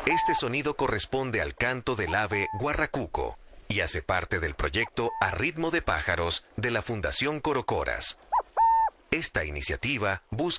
Este sonido corresponde al canto del ave guarracuco y hace parte del proyecto A Ritmo de Pájaros de la Fundación Corocoras. Esta iniciativa busca